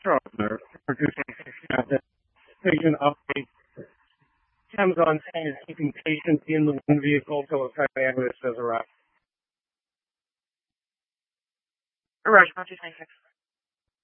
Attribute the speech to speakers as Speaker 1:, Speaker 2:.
Speaker 1: Charles Murphy, producing station update. Amazon saying is keeping patients in the one vehicle till the time ambulance does arrive.
Speaker 2: Garage 1226.